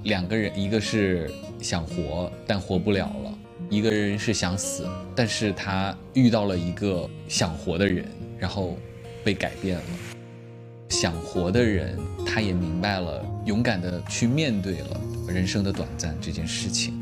两个人，一个是想活但活不了了，一个人是想死，但是他遇到了一个想活的人，然后被改变了。想活的人，他也明白了，勇敢的去面对了人生的短暂这件事情。